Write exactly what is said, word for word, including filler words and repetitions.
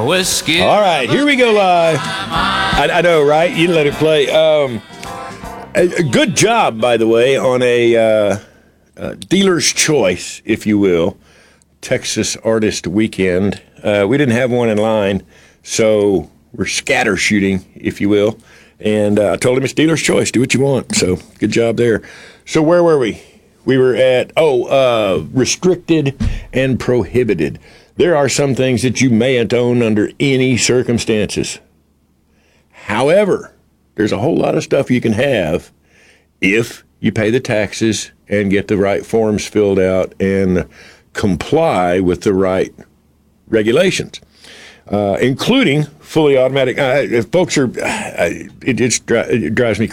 whiskey. All right, here we go live. I, I know, right? You let it play. Um, a, a good job, by the way, on a uh, uh, dealer's choice, if you will, Texas Artist Weekend. Uh, we didn't have one in line, so we're scatter shooting, if you will. And uh, I told him it's dealer's choice. Do what you want. So good job there. So where were we? We were at, oh, uh, restricted and prohibited. There are some things that you mayn't own under any circumstances. However, there's a whole lot of stuff you can have if you pay the taxes and get the right forms filled out and comply with the right regulations, uh, including fully automatic. Uh, folks are, uh, it, it's, it drives me